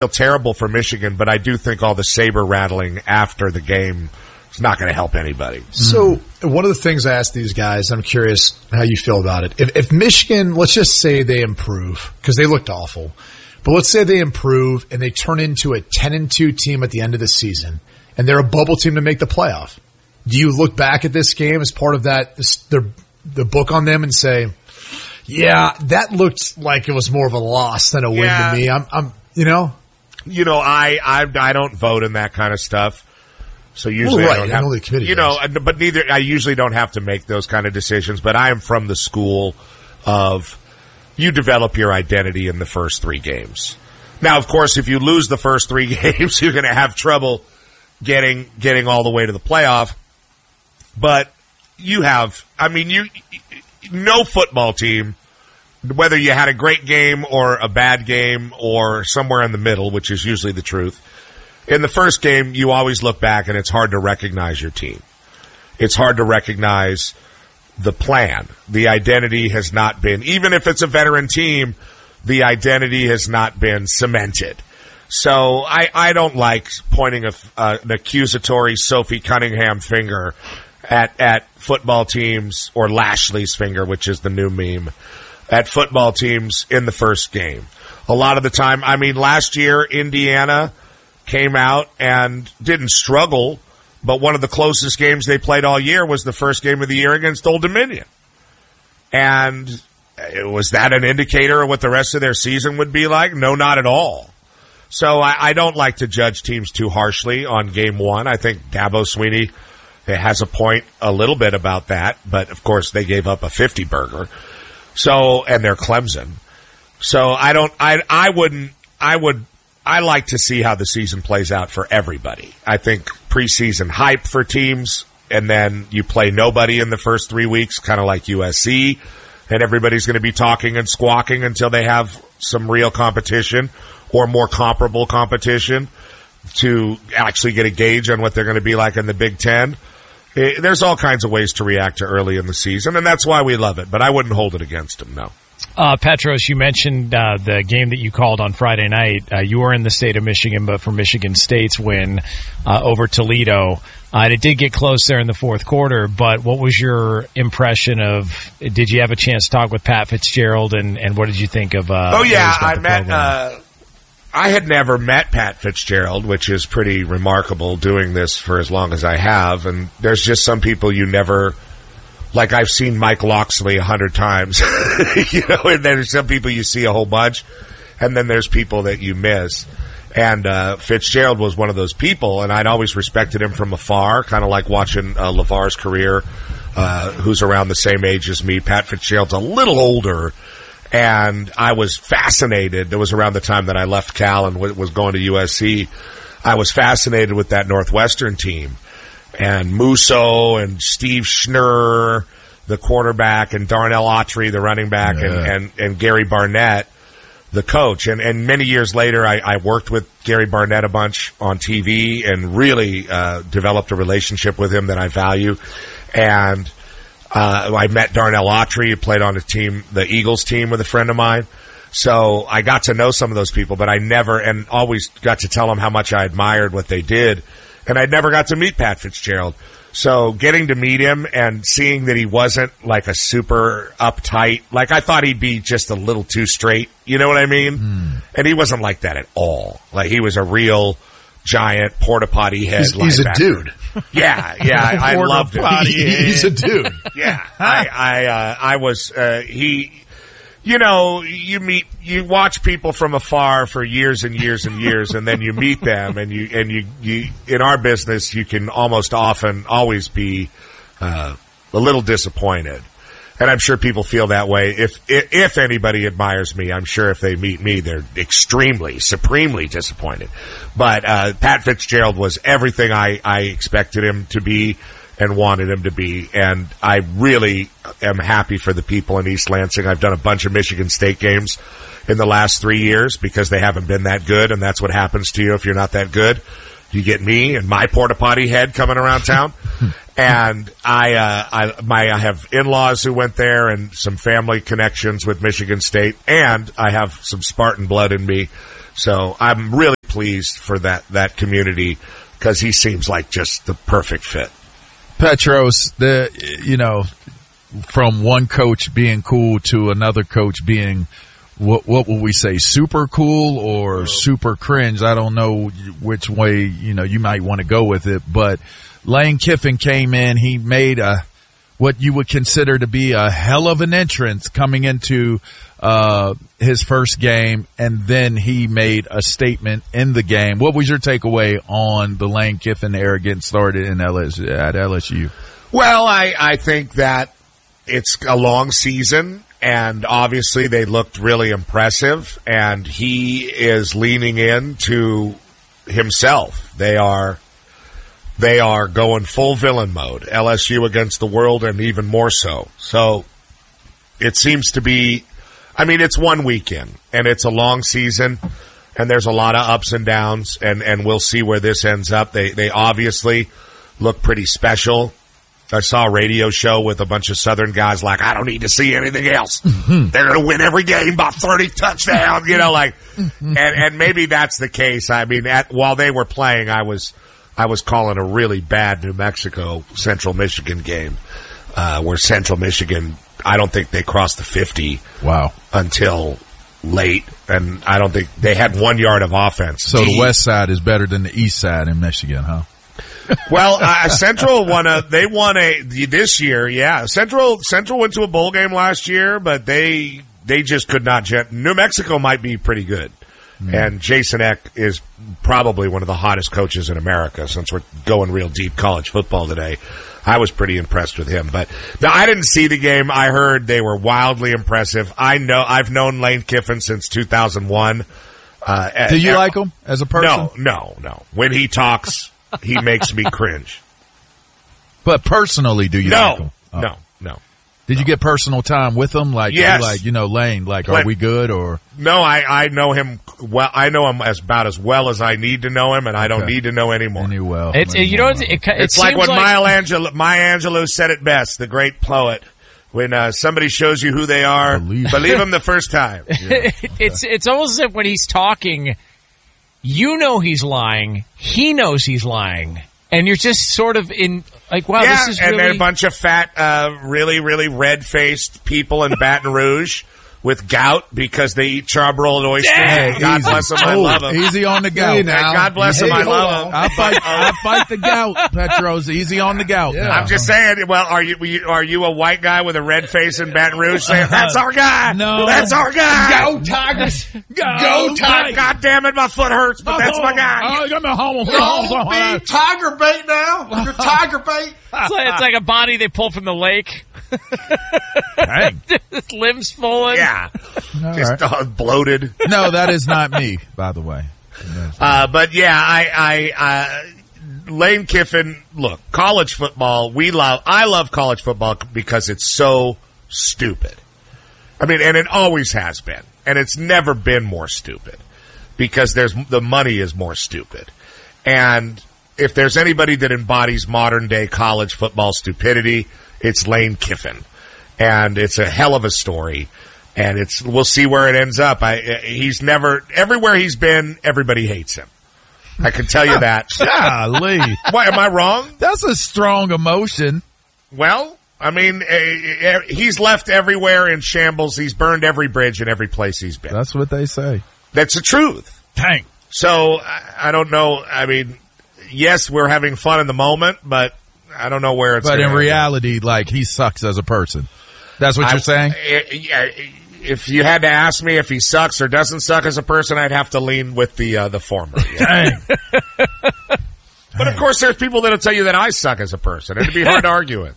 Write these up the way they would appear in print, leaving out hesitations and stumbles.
feel terrible for Michigan, but I do think all the saber rattling after the game is not going to help anybody. So one of the things I asked these guys, I'm curious how you feel about it. If Michigan, let's just say they improve, because they looked awful, but let's say they improve and they turn into a 10-2 team at the end of the season, and they're a bubble team to make the playoff. Do you look back at this game as part of that, the book on them, and say, yeah, that looked like it was more of a loss than a win to me. I don't vote in that kind of stuff. So usually I don't have, the committee does. But I usually don't have to make those kind of decisions, but I am from the school of you develop your identity in the first 3 games. Now, of course, if you lose the first 3 games, you're going to have trouble getting all the way to the playoff. But no football team, whether you had a great game or a bad game or somewhere in the middle, which is usually the truth, in the first game, you always look back and it's hard to recognize your team. It's hard to recognize the plan. The identity has not been, even if it's a veteran team, the identity has not been cemented. So I don't like pointing an accusatory Sophie Cunningham finger at football teams, or Lashley's finger, which is the new meme, at football teams in the first game. A lot of the time, last year, Indiana came out and didn't struggle, but one of the closest games they played all year was the first game of the year against Old Dominion. And was that an indicator of what the rest of their season would be like? No, not at all. So I don't like to judge teams too harshly on game one. I think Dabo Swinney has a point a little bit about that, but of course they gave up a 50 burger. So, and they're Clemson. So I like to see how the season plays out for everybody. I think preseason hype for teams, and then you play nobody in the first 3 weeks, kind of like USC, and everybody's going to be talking and squawking until they have some real competition or more comparable competition to actually get a gauge on what they're going to be like in the Big Ten. There's all kinds of ways to react to early in the season, and that's why we love it, but I wouldn't hold it against them, no. Petros, you mentioned the game that you called on Friday night. You were in the state of Michigan, but for Michigan State's win over Toledo. And it did get close there in the fourth quarter, but what was your impression of, did you have a chance to talk with Pat Fitzgerald, and what did you think of I had never met Pat Fitzgerald, which is pretty remarkable doing this for as long as I have, and there's just some people you never... Like I've seen Mike Locksley 100 times, and there's some people you see a whole bunch, and then there's people that you miss. And Fitzgerald was one of those people, and I'd always respected him from afar, kind of like watching LeVar's career, who's around the same age as me. Pat Fitzgerald's a little older, and I was fascinated. It was around the time that I left Cal and was going to USC. I was fascinated with that Northwestern team. And Musso and Steve Schnurr, the quarterback, and Darnell Autry, the running back, and Gary Barnett, the coach. And many years later, I worked with Gary Barnett a bunch on TV and really developed a relationship with him that I value. And I met Darnell Autry, who played on a team, the Eagles team, with a friend of mine. So I got to know some of those people, but I never, and always got to tell them how much I admired what they did. And I never got to meet Pat Fitzgerald. So getting to meet him and seeing that he wasn't like a super uptight, like I thought he'd be just a little too straight, you know what I mean? And he wasn't like that at all. Like he was a real giant porta potty head. He's a dude. Yeah, I loved him. He's a dude. Yeah, I was, you watch people from afar for years and years and years, and then you meet them, and you in our business, you can always be a little disappointed. And I'm sure people feel that way. If anybody admires me, I'm sure if they meet me, they're supremely disappointed. But Pat Fitzgerald was everything I expected him to be and wanted him to be, and I really am happy for the people in East Lansing. I've done a bunch of Michigan State games in the last 3 years because they haven't been that good, and that's what happens to you if you're not that good. You get me and my porta potty head coming around town, and I have in-laws who went there and some family connections with Michigan State, and I have some Spartan blood in me. So I'm really pleased for that community because he seems like just the perfect fit. Petros, from one coach being cool to another coach being, what will we say, super cool or super cringe? I don't know which way, you might want to go with it, but Lane Kiffin came in, he made what you would consider to be a hell of an entrance coming into his first game, and then he made a statement in the game. What was your takeaway on the Lane Kiffin era getting started at LSU? Well, I think that it's a long season, and obviously they looked really impressive, and he is leaning into himself. They are going full villain mode, LSU against the world, and even more so. So it seems to be, it's one weekend, and it's a long season, and there's a lot of ups and downs, and we'll see where this ends up. They obviously look pretty special. I saw a radio show with a bunch of Southern guys like, I don't need to see anything else. They're going to win every game by 30 touchdowns, and maybe that's the case. While they were playing, I was calling a really bad New Mexico Central Michigan game, where Central Michigan, I don't think they crossed the 50. Wow. Until late, and I don't think they had 1 yard of offense. So the west side is better than the east side in Michigan, huh? Well, Central won this year. Yeah, Central went to a bowl game last year, but they just could not. New Mexico might be pretty good, and Jason Eck is probably one of the hottest coaches in America. Since we're going real deep college football today, I was pretty impressed with him. But I didn't see the game. I heard they were wildly impressive. I've known Lane Kiffin since 2001. Do you like him as a person? No. When he talks, he makes me cringe. But personally, do you like him? No. Did you get personal time with him? Yes. Lane, are we good or? No, I know him well. I know him about as well as I need to know him, and I don't need to know anymore. It's like what Maya Angelou said it best, the great poet. When somebody shows you who they are, believe them the first time. Yeah. It's almost as if when he's talking, he's lying. He knows he's lying. And you're just sort of in, wow, this is really... and they're a bunch of fat, really, really red-faced people in Baton Rouge with gout because they eat charbroiled and oysters. Yeah, God bless them, I love them. Easy on the gout. Hey, God bless them, I love them. I fight the gout, Petros. Easy on the gout. Yeah. I'm just saying, well, are you a white guy with a red face in Baton Rouge saying, that's our guy? No. That's our guy. Go Tigers. Go Tigers. God damn it, my foot hurts, but that's my guy. Don't be tiger bait now. You're tiger bait. It's like a body they pull from the lake. Dang. His limbs falling. Yeah. Just bloated. No, that is not me, by the way. But yeah, I Lane Kiffin, look, college football, I love college football because it's so stupid. And it always has been. And it's never been more stupid because the money is more stupid. And if there's anybody that embodies modern day college football stupidity, it's Lane Kiffin. And it's a hell of a story. And we'll see where it ends up. Everywhere he's been, everybody hates him. I can tell you that. Golly. Why, am I wrong? That's a strong emotion. Well, he's left everywhere in shambles. He's burned every bridge in every place he's been. That's what they say. That's the truth. Dang. So, I don't know. Yes, we're having fun in the moment, but I don't know where it's going. But in reality, he sucks as a person. That's what you're saying? If you had to ask me if he sucks or doesn't suck as a person, I'd have to lean with the former. Yeah. Dang. But of course, there's people that'll tell you that I suck as a person. It'd be hard to argue with.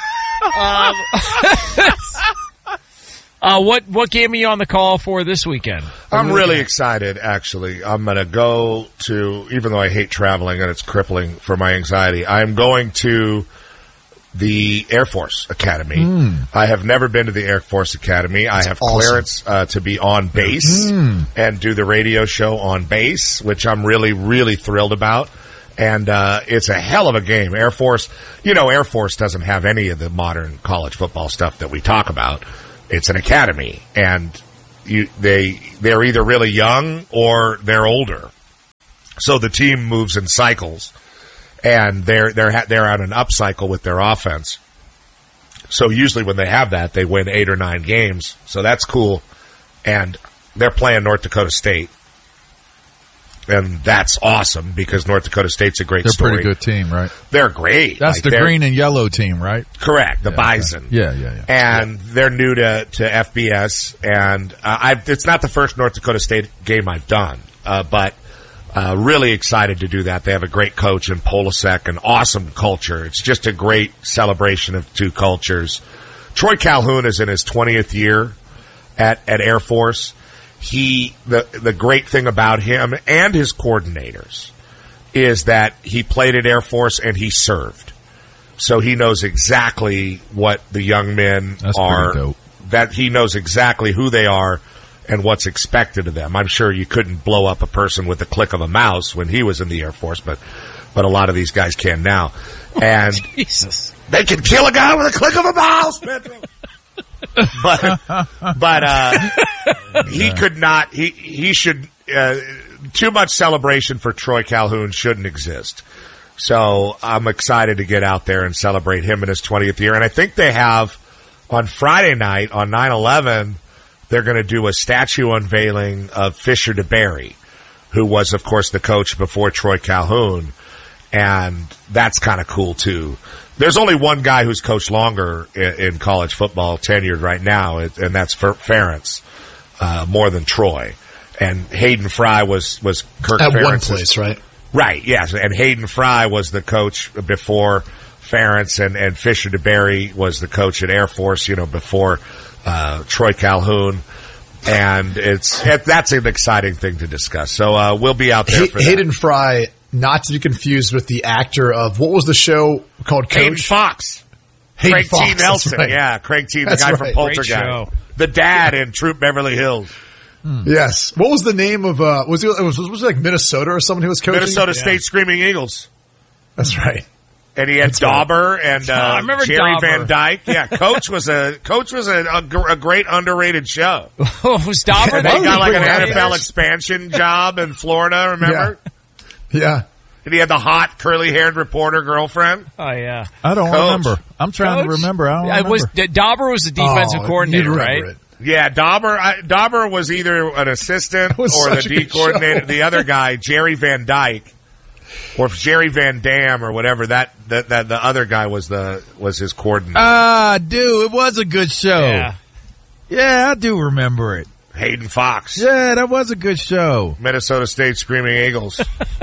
What game are you on the call for this weekend? I'm really excited, actually. I'm going to go to, even though I hate traveling and it's crippling for my anxiety, I'm going to the Air Force Academy. I have never been to the Air Force Academy. I have clearance to be on base and do the radio show on base, which I'm really, really thrilled about. And it's a hell of a game. Air Force doesn't have any of the modern college football stuff that we talk about. It's an academy, and they're either really young or they're older. So the team moves in cycles, and they're on an up cycle with their offense. So usually when they have that, they win 8 or 9 games. So that's cool. And they're playing North Dakota State. And that's awesome because North Dakota State's a great story. They're a pretty good team, right? They're great. That's the green and yellow team, right? Correct, the Bison. Yeah. And they're new to FBS, and it's not the first North Dakota State game I've done, but really excited to do that. They have a great coach in Polasek, an awesome culture. It's just a great celebration of two cultures. Troy Calhoun is in his 20th year at Air Force. The great thing about him and his coordinators is that he played at Air Force and he served. So he knows exactly what the young men are. Pretty dope. That he knows exactly who they are and what's expected of them. I'm sure you couldn't blow up a person with the click of a mouse when he was in the Air Force, but a lot of these guys can now. And Jesus. They can kill a guy with a click of a mouse, Pedro. But he could not. He should. Too much celebration for Troy Calhoun shouldn't exist. So I'm excited to get out there and celebrate him in his 20th year. And I think they have on Friday night on 9/11. They're going to do a statue unveiling of Fisher DeBerry, who was, of course, the coach before Troy Calhoun, and that's kind of cool too. There's only one guy who's coached longer in college football, tenured right now, and that's Ferentz, more than Troy. And Hayden Fry was Kirk at Ferentz's, one place, right? Right, yes. And Hayden Fry was the coach before Ferentz, and Fisher DeBerry was the coach at Air Force, before Troy Calhoun. And that's an exciting thing to discuss. So we'll be out there for that. Hayden Fry, not to be confused with the actor of, what was the show called, Coach? Hayden Fox. Hayden Craig Fox, T. Nelson. right. Yeah, Craig T. The That's guy right. from Poltergeist. The dad in Troop Beverly Hills. Yes. What was the name of, was it like Minnesota or someone who was coaching? Minnesota State Screaming Eagles. That's right. And he had Dauber and I remember Jerry Dauber. Van Dyke. Yeah, Coach was a great underrated show. Was Dauber? And he got like an Bring NFL it. expansion job in Florida, remember? Yeah. And he had the hot curly-haired reporter girlfriend. Oh, yeah. I don't Coach. remember. I'm trying to remember. I don't remember. Dauber was the defensive Oh, coordinator, you'd remember right? it. Yeah, Dauber was either an assistant or was the such a D good coordinator. show. The other guy, Jerry Van Dyke, or Jerry Van Dam or whatever. That the other guy was his coordinator. Dude, it was a good show. Yeah, I do remember it. Hayden Fox, Yeah, that was a good show. Minnesota State Screaming Eagles.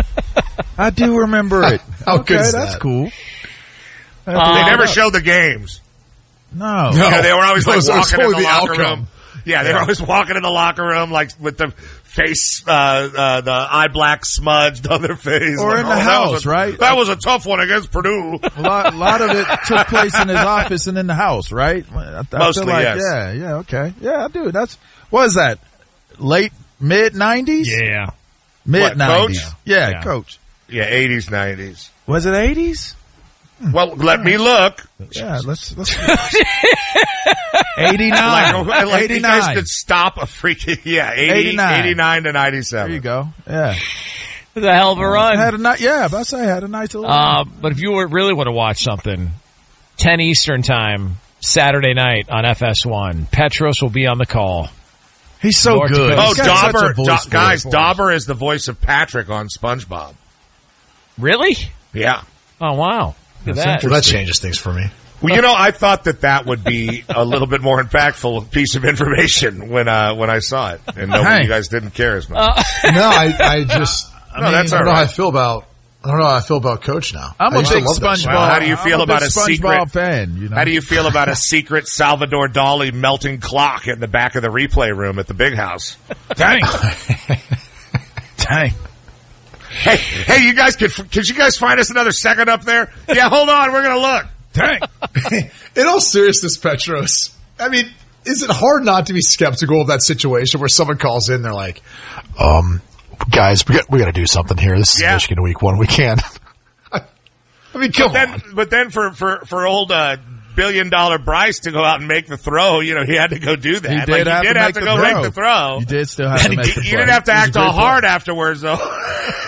I do remember it. How good is that's that? cool. They never showed the games. No. Yeah, they were always like It was walking in only the the locker outcome. room. Yeah, they were always walking in the locker room like with the face, the eye black smudged on their face. Or like, in the house, right? That was a tough one against Purdue. A lot of it took place in his office and in the house, right? I Mostly, feel like, yes. Yeah, okay. Yeah, dude, what is that? Late, mid-90s? Yeah. Mid-90s. Coach? Yeah, Coach. Yeah, 80s, 90s. Was it 80s? Well, let me look. Yeah, let's 89. Like 89. you guys could stop a freaking, 89 to 97. There you go. Yeah. It was a hell of a run. I had a nice little But if you really want to watch something, 10 Eastern time, Saturday night on FS1, Petros will be on the call. He's so North good. Dakota. Oh, He's got such a Dauber, voice for guys, it. Dauber is the voice of Patrick on SpongeBob. Really? Yeah. Oh, wow. Look at that. Well, that changes things for me. Well, I thought that would be a little bit more impactful piece of information when I saw it, and you guys didn't care as much. No, I just, that's I all don't know how I right. feel about, Coach now. I'm I a used to big love that SpongeBob. show. Well, how do you feel I'm about big a secret- SpongeBob fan? You know? How do you feel about a secret Salvador Dali melting clock in the back of the replay room at the big house? Dang. Dang. Hey, you guys, could you guys find us another second up there? Yeah, hold on, we're gonna look. Dang. In all seriousness, Petros, I mean, is it hard not to be skeptical of that situation where someone calls in, they're like, guys, we got to do something here. This is Michigan week 1. We can't. I mean, come on. But then for old billion Bryce to go out and make the throw. You know, he had to go do that. He did have to make go make the throw. You did still have to make the throw. You didn't have to act all hard afterwards, though.